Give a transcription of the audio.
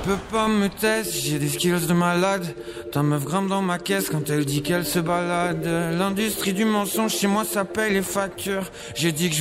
peux pas me tester, j'ai des skills de malade. Ta meuf grimpe dans ma caisse quand elle dit qu'elle se balade. L'industrie du mensonge chez moi ça paye les factures. J'ai dit que je